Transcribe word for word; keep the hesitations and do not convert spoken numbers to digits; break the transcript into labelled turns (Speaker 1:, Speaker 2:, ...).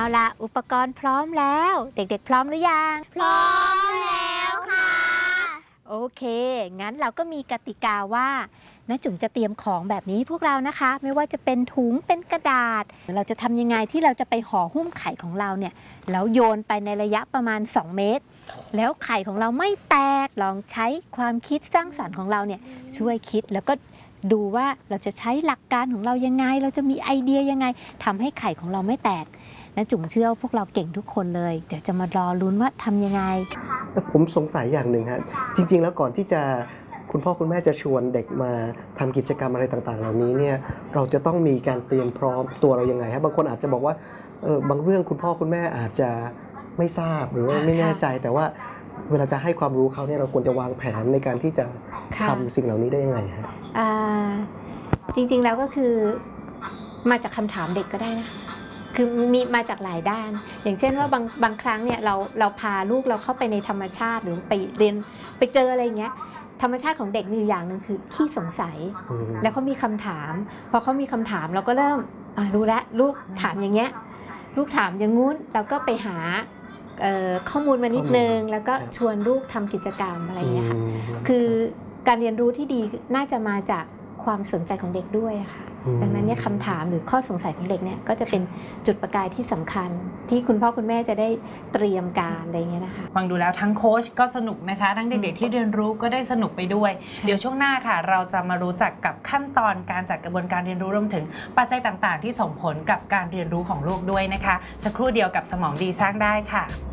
Speaker 1: ละอุปกรณ์พร้อมแล้วเด็กๆพร้อมหรือยัง
Speaker 2: พร้อมแล้วค่ะ
Speaker 1: โอเคงั้นเราก็มีกติกาว่าน้าจุ๋มจะเตรียมของแบบนี้พวกเรานะคะไม่ว่าจะเป็นถุงเป็นกระดาษเราจะทำยังไงที่เราจะไปห่อหุ้มไข่ของเราเนี่ยแล้วโยนไปในระยะประมาณสองเมตรแล้วไข่ของเราไม่แตกลองใช้ความคิดสร้างสรรค์ของเราเนี่ยช่วยคิดแล้วก็ดูว่าเราจะใช้หลักการของเรายังไงเราจะมีไอเดียยังไงทำให้ไข่ของเราไม่แตกน้าจุ๋มเชื่อว่าพวกเราเก่งทุกคนเลยเดี๋ยวจะมารอลุ้นว่าทำยังไง
Speaker 3: ผมสงสัยอย่างหนึ่งฮะจริงๆแล้วก่อนที่จะคุณพ่อคุณแม่จะชวนเด็กมาทำกิจกรรมอะไรต่างๆเหล่านี้เนี่ยเราจะต้องมีการเตรียมพร้อมตัวเรายังไงฮะบางคนอาจจะบอกว่าเออบางเรื่องคุณพ่อคุณแม่อาจจะไม่ทราบหรือว่าไม่แน่ใจแต่ว่าเวลาจะให้ความรู้เขาเนี่ยเราควรจะวางแผนในการที่จะทำสิ่งเหล่านี้ได้ยังไงฮะ
Speaker 1: จริงๆแล้วก็คือมาจากคำถามเด็กก็ได้นะคือมีมาจากหลายด้านอย่างเช่นว่าบางบางครั้งเนี่ยเราเราพาลูกเราเข้าไปในธรรมชาติหรือไปเรียนไปเจออะไรเงี้ยธรรมชาติของเด็กมีอยู่อย่างหนึ่งคือขี้สงสัยแล้วเขามีคำถามพอเขามีคำถามเราก็เริ่มรู้แล้วลูกถามอย่างเงี้ยลูกถามอย่างงู้นเราก็ไปหาข้อมูลมานิดนึงแล้วก็ชวนลูกทำกิจกรรมอะไรเงี้ยคือการเรียนรู้ที่ดีน่าจะมาจากความสนใจของเด็กด้วยค่ะดังนั้นเนี่ยคำถามหรือข้อสงสัยของเด็กเนี่ยก็จะเป็นจุดประกายที่สำคัญที่คุณพ่อคุณแม่จะได้เตรียมการอะไรเงี้ยนะคะ
Speaker 4: ฟังดูแล้วทั้งโค้ชก็สนุกนะคะทั้งเด็กๆที่เรียนรู้ก็ได้สนุกไปด้วยเดี๋ยวช่วงหน้าค่ะเราจะมารู้จักกับขั้นตอนการจัดกระบวนการเรียนรู้รวมถึงปัจจัยต่างๆที่ส่งผลกับการเรียนรู้ของลูกด้วยนะคะสักครู่เดียวกับสมองดีสร้างได้ค่ะ